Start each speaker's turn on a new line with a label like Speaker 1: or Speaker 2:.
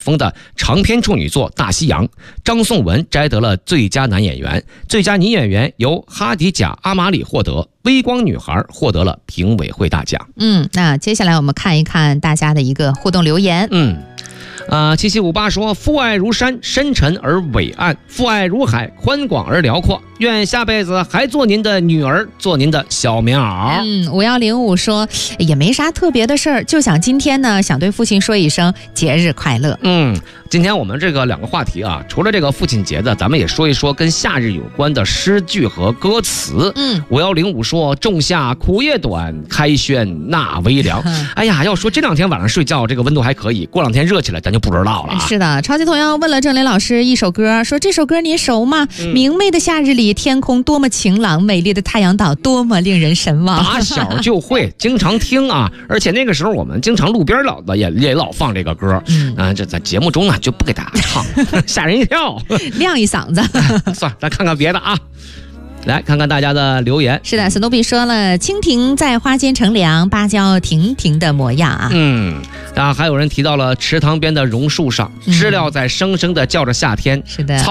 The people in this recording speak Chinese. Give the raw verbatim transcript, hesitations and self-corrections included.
Speaker 1: 风的长篇处女作《大西洋》，张颂文摘得了最佳男演员，最佳女演员由哈迪贾·阿马里获得，微光女孩获得了评委会大奖。
Speaker 2: 嗯，那接下来我们看一看大家的一个互动留言。
Speaker 1: 嗯。呃，七七五八说：“父爱如山，深沉而伟岸；父爱如海，宽广而辽阔。愿下辈子还做您的女儿，做您的小棉袄。”
Speaker 2: 嗯，五幺零五说也没啥特别的事儿，就想今天呢，想对父亲说一声节日快乐。
Speaker 1: 嗯，今天我们这个两个话题啊，除了这个父亲节的，咱们也说一说跟夏日有关的诗句和歌词。
Speaker 2: 嗯，
Speaker 1: 五幺零五说：“仲夏苦夜短，开轩纳微凉。”哎呀，要说这两天晚上睡觉这个温度还可以，过两天热起来咱就不知道了。
Speaker 2: 是的，超级童谣问了郑雷老师一首歌，说这首歌您熟吗？嗯、明媚的夏日里，天空多么晴朗，美丽的太阳岛多么令人神往。
Speaker 1: 打小就会，经常听啊，而且那个时候我们经常路边老的也也老放这个歌。嗯，啊、这在节目中呢就不给大家唱，吓人一跳，
Speaker 2: 亮一嗓子。
Speaker 1: 算了，咱看看别的啊。来看看大家的留言。
Speaker 2: 是的，史努比说了，蜻蜓在花间乘凉，芭蕉亭亭的模样啊。
Speaker 1: 嗯，啊，还有人提到了池塘边的榕树上，知了在声声的叫着夏天。
Speaker 2: 是的。